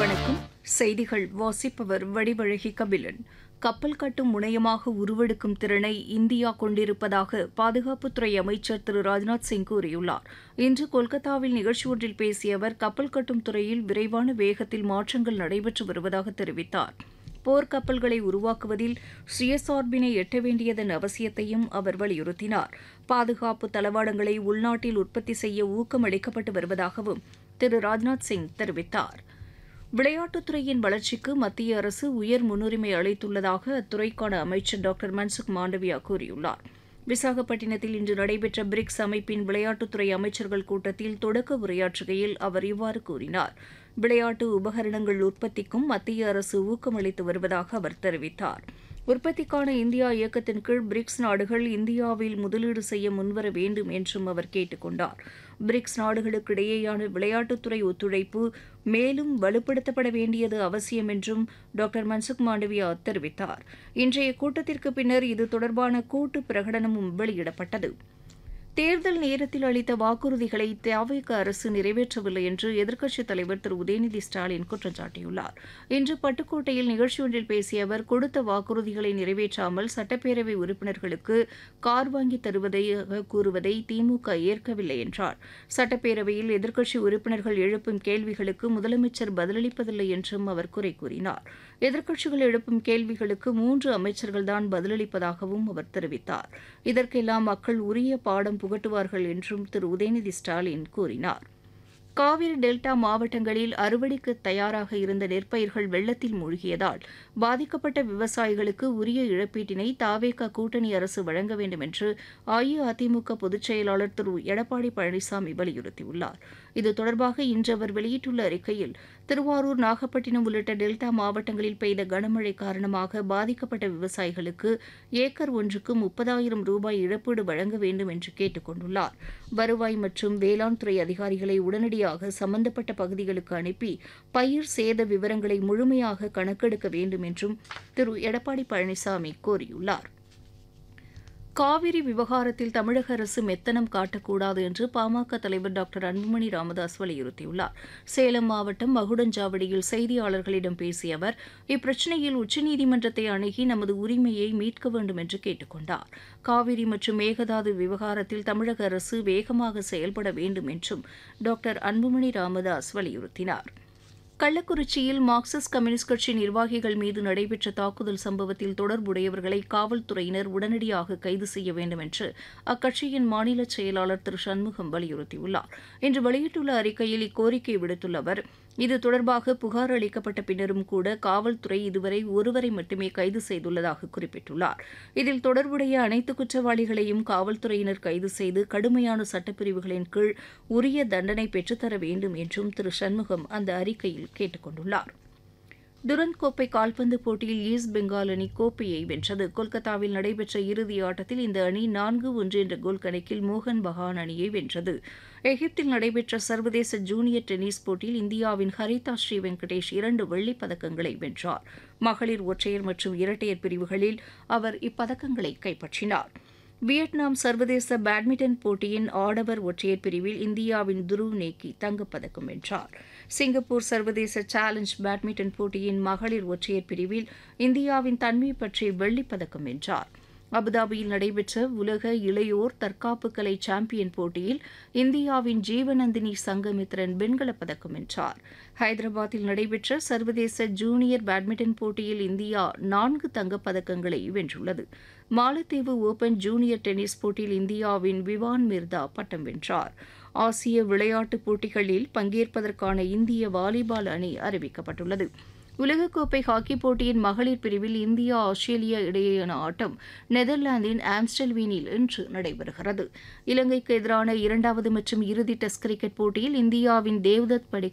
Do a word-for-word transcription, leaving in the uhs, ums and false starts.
வணக்கம். செய்திகள் வாசிப்பவர் வடிவழகி கபிலன். கப்பல் கட்டும் முனையமாக உருவெடுக்கும் திறனை இந்தியா கொண்டிருப்பதாக பாதுகாப்புத்துறை அமைச்சர் திரு ராஜ்நாத் சிங் கூறியுள்ளார். இன்று கொல்கத்தாவில் நிகழ்ச்சி ஒன்றில் பேசிய அவர், கப்பல் கட்டும் துறையில் விரைவான வேகத்தில் மாற்றங்கள் நடைபெற்று வருவதாக தெரிவித்தார். போர்க்கப்பல்களை உருவாக்குவதில் சுயசார்பினை எட்ட வேண்டியதன் அவசியத்தையும் அவர் வலியுறுத்தினார். பாதுகாப்பு தளவாடங்களை உள்நாட்டில் உற்பத்தி செய்ய ஊக்கம் அளிக்கப்பட்டு வருவதாகவும் திரு ராஜ்நாத் சிங் தெரிவித்தார். விளையாட்டுத்துறையின் வளர்ச்சிக்கு மத்திய அரசு உயர் முன்னுரிமை அளித்துள்ளதாக அத்துறைக்கான அமைச்சர் டாக்டர் மன்சுக் மாண்டவியா கூறியுள்ளார். விசாகப்பட்டினத்தில் இன்று நடைபெற்ற பிரிக்ஸ் அமைப்பின் விளையாட்டுத்துறை அமைச்சர்கள் கூட்டத்தில் தொடக்க உரையாற்றுகையில் அவர் இவ்வாறு கூறினார். விளையாட்டு உபகரணங்கள் உற்பத்திக்கும் மத்திய அரசு ஊக்கமளித்து வருவதாக அவர் தெரிவித்தார். உற்பத்திக்கான இந்தியா இயக்கத்தின் கீழ் பிரிக்ஸ் நாடுகள் இந்தியாவில் முதலீடு செய்ய முன்வர வேண்டும் என்றும் அவர் கேட்டுக் கொண்டார். பிரிக்ஸ் நாடுகளுக்கு இடையேயான விளையாட்டுத்துறை ஒத்துழைப்பு மேலும் வலுப்படுத்தப்பட வேண்டியது அவசியம் என்றும் டாக்டர் மன்சுக் மாண்டவியா தெரிவித்தார். இன்றைய கூட்டத்திற்கு பின்னர் இது தொடர்பான கூட்டு பிரகடனமும் வெளியிடப்பட்டது. தேர்தல் நேரத்தில் அளித்த வாக்குறுதிகளை தவிக அரசு நிறைவேற்றவில்லை என்று எதிர்க்கட்சித் தலைவர் திரு உதயநிதி ஸ்டாலின் குற்றம் சாட்டியுள்ளார். இன்று பட்டுக்கோட்டையில் நிகழ்ச்சி ஒன்றில் பேசிய அவர், கொடுத்த வாக்குறுதிகளை நிறைவேற்றாமல் சட்டப்பேரவை உறுப்பினர்களுக்கு கார் வாங்கி தருவதாக கூறுவதை திமுக ஏற்கவில்லை என்றார். சட்டப்பேரவையில் எதிர்க்கட்சி உறுப்பினர்கள் எழுப்பும் கேள்விகளுக்கு முதலமைச்சர் பதிலளிப்பதில்லை என்றும் அவர் குறை கூறினார். எதிர்க்கட்சிகள் எழுப்பும் கேள்விகளுக்கு மூன்று அமைச்சர்கள்தான் பதிலளிப்பதாகவும் அவர் தெரிவித்தார். இதற்கெல்லாம் மக்கள் உரிய பாடம் புகட்டுவார்கள் என்றும் திரு உதயநிதி ஸ்டாலின் கூறினார். காவிரி டெல்டா மாவட்டங்களில் அறுவடைக்கு தயாராக இருந்த நெற்பயிர்கள் வெள்ளத்தில் மூழ்கியதால் பாதிக்கப்பட்ட விவசாயிகளுக்கு உரிய இழப்பீட்டினை தவேக கூட்டணி அரசு வழங்க வேண்டும் என்று அஇஅதிமுக பொதுச் செயலாளர் திரு எடப்பாடி பழனிசாமி வலியுறுத்தியுள்ளார். இது தொடர்பாக இன்று அவர் வெளியிட்டுள்ள அறிக்கையில், திருவாரூர், நாகப்பட்டினம் உள்ளிட்ட டெல்டா மாவட்டங்களில் பெய்த கனமழை காரணமாக பாதிக்கப்பட்ட விவசாயிகளுக்கு ஏக்கர் ஒன்றுக்கு முப்பதாயிரம் ரூபாய் இழப்பீடு வழங்க வேண்டும் என்று கேட்டுக் கொண்டுள்ளார். வருவாய் மற்றும் வேளாண் துறை அதிகாரிகளை உடனடியாக சம்பந்தப்பட்ட பகுதிகளுக்கு அனுப்பி பயிர் சேத விவரங்களை முழுமையாக கணக்கெடுக்க வேண்டும் என்றும் திரு எடப்பாடி பழனிசாமி கோரியுள்ளார். காவிரி விவகாரத்தில் தமிழக அரசு மெத்தனம் காட்டக்கூடாது என்று பாமக தலைவர் டாக்டர் அன்புமணி ராமதாஸ் வலியுறுத்தியுள்ளார். சேலம் மாவட்டம் மகுடஞ்சாவடியில் செய்தியாளர்களிடம் பேசிய அவர், இப்பிரச்சினையில் உச்சநீதிமன்றத்தை அணுகி நமது உரிமையை மீட்க வேண்டும் என்று கேட்டுக் கொண்டார். காவிரி மற்றும் மேகதாது விவகாரத்தில் தமிழக அரசு வேகமாக செயல்பட வேண்டும் என்றும் டாக்டர் அன்புமணி ராமதாஸ் வலியுறுத்தினார். கள்ளக்குறிச்சியில் மார்க்சிஸ்ட் கம்யூனிஸ்ட் கட்சி நிர்வாகிகள் மீது நடைபெற்ற தாக்குதல் சம்பவத்தில் தொடர்புடையவர்களை காவல்துறையினர் உடனடியாக கைது செய்ய வேண்டும் என்று அக்கட்சியின் மாநில செயலாளர் திரு சண்முகம் வலியுறுத்தியுள்ளார். இன்று வெளியிட்டுள்ள அறிக்கையில் இக்கோரிக்கை விடுத்துள்ள அவர், இது தொடர்பாக புகார் அளிக்கப்பட்ட பின்னரும் கூட காவல்துறை இதுவரை ஒருவரை மட்டுமே கைது செய்துள்ளதாக குறிப்பிட்டுள்ளார். இதில் தொடர்புடைய அனைத்து குற்றவாளிகளையும் காவல்துறையினர் கைது செய்து கடுமையான சட்டப்பிரிவுகளின் கீழ் உரிய தண்டனை பெற்றுத்தர வேண்டும் என்றும் திரு சண்முகம் அந்த அறிக்கையில் கேட்டுக் கொண்டுள்ளார். துரந்த் கோப்பை கால்பந்து போட்டியில் ஈஸ்ட் பெங்கால் அணி கோப்பையை வென்றது. கொல்கத்தாவில் நடைபெற்ற இறுதி ஆட்டத்தில் இந்த அணி நான்கு ஒன்று என்ற கோல் கணக்கில் மோகன் பகான் அணியை வென்றது. எகிப்தில் நடைபெற்ற சர்வதேச ஜூனியர் டென்னிஸ் போட்டியில் இந்தியாவின் ஹரிதா ஸ்ரீ வெங்கடேஷ் இரண்டு வெள்ளிப் பதக்கங்களை வென்றார். மகளிர் ஒற்றையர் மற்றும் இரட்டையர் பிரிவுகளில் அவர் இப்பதக்கங்களை கைப்பற்றினார். வியட்நாம் சர்வதேச பேட்மிண்டன் போட்டியின் ஆடவர் ஒற்றையர் பிரிவில் இந்தியாவின் துருவ் நேக்கி தங்கப்பதக்கம் வென்றார். சிங்கப்பூர் சர்வதேச சேலஞ்ச் பேட்மிண்டன் போட்டியின் மகளிர் ஒற்றையர் பிரிவில் இந்தியாவின் தன்மை பற்றி வெள்ளிப் பதக்கம் வென்றார். அபுதாபியில் நடைபெற்ற உலக இளையோர் தற்காப்பு கலை சாம்பியன் போட்டியில் இந்தியாவின் ஜீவநந்தினி சங்கமித்ரன் வெண்கலப் பதக்கம் வென்றார். ஹைதராபாத்தில் நடைபெற்ற சர்வதேச ஜூனியர் பேட்மிண்டன் போட்டியில் இந்தியா நான்கு தங்கப்பதக்கங்களை வென்றுள்ளது. மாலத்தீவு ஓபன் ஜூனியர் டென்னிஸ் போட்டியில் இந்தியாவின் விவான் மிர்தா பட்டம் வென்றார். ஆசிய விளையாட்டுப் போட்டிகளில் பங்கேற்பதற்கான இந்திய வாலிபால் அணி அறிவிக்கப்பட்டுள்ளது. உலகக்கோப்பை ஹாக்கிப் போட்டியின் மகளிர் பிரிவில் இந்தியா ஆஸ்திரேலியா இடையேயான ஆட்டம் நெதர்லாந்தின் ஆம்ஸ்டல்வீனில் இன்று நடைபெறுகிறது. இலங்கைக்கு எதிரான இரண்டாவது மற்றும் இறுதி டெஸ்ட் கிரிக்கெட் போட்டியில் இந்தியாவின் தேவ்தத் படிக்கல்